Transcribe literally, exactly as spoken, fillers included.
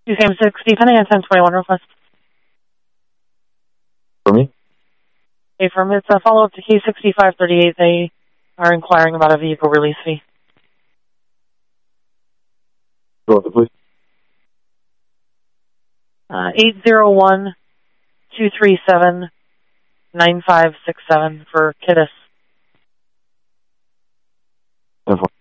Two Sam sixty, pending on ten twenty-one request. For me? Okay, from it's a follow-up to K sixty-five thirty-eight. They are inquiring about a vehicle release fee. Go with it, please. Uh, eight zero one, two three seven, nine five six seven for Kiddis. ten four.